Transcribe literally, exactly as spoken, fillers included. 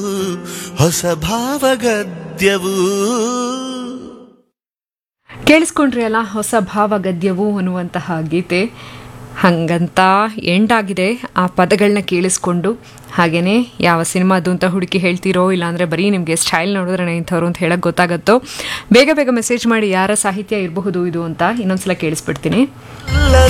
ಹೊಸ ಭಾವಗದ್ಯವು. ಕೇಳಿಸ್ಕೊಂಡ್ರಿ ಅಲ್ಲ, ಹೊಸ ಭಾವಗದ್ಯವು ಅನ್ನುವಂತಹ ಗೀತೆ. ಹಾಗಂತ ಎಂಡಾಗಿದೆ ಆ ಪದಗಳನ್ನ ಕೇಳಿಸ್ಕೊಂಡು. ಹಾಗೆಯೇ ಯಾವ ಸಿನಿಮಾದು ಅಂತ ಹುಡುಕಿ ಹೇಳ್ತೀರೋ, ಇಲ್ಲಾಂದರೆ ಬರೀ ನಿಮಗೆ ಸ್ಟೈಲ್ ನೋಡಿದ್ರೆ ಇಂಥವ್ರು ಅಂತ ಹೇಳಕ್ಕೆ ಗೊತ್ತಾಗತ್ತೋ, ಬೇಗ ಬೇಗ ಮೆಸೇಜ್ ಮಾಡಿ ಯಾರ ಸಾಹಿತ್ಯ ಇರಬಹುದು ಇದು ಅಂತ. ಇನ್ನೊಂದ್ಸಲ ಕೇಳಿಸ್ಬಿಡ್ತೀನಿ.